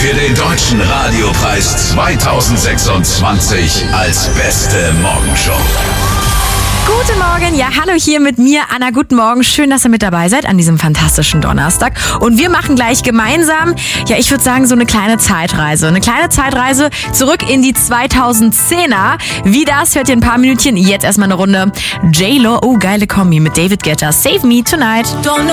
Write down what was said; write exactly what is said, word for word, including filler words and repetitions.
für den Deutschen Radiopreis zweitausendsechsundzwanzig als beste Morgenshow. Guten Morgen, ja hallo hier mit mir, Anna, guten Morgen, schön, dass ihr mit dabei seid an diesem fantastischen Donnerstag und wir machen gleich gemeinsam, ja ich würde sagen so eine kleine Zeitreise, eine kleine Zeitreise zurück in die zweitausendzehner, wie das hört ihr in ein paar Minütchen, jetzt erstmal eine Runde J-Lo, oh geile Kombi mit David Guetta, Save Me Tonight. Don't